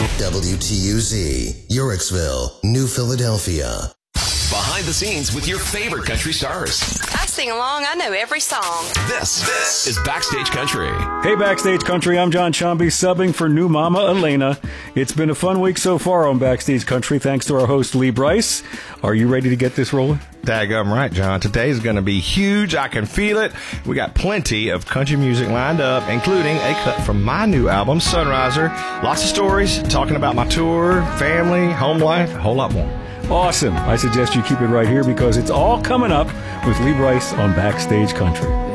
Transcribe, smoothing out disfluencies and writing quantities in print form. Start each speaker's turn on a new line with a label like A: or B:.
A: WTUZ, Yorksville, New Philadelphia.
B: Behind the scenes with your favorite country stars.
C: I sing along. I know every song.
B: This is Backstage Country.
D: Hey, Backstage Country. I'm John Chomby, subbing for new Mama Elena. It's been a fun week so far on Backstage Country, thanks to our host, Lee Brice. Are you ready to get this rolling?
E: Daggum right, John. Today's going to be huge. I can feel it. We got plenty of country music lined up, including a cut from my new album, Sunriser. Lots of stories, talking about my tour, family, home life, a whole lot more.
D: Awesome. I suggest you keep it right here because it's all coming up with Lee Brice on Backstage Country.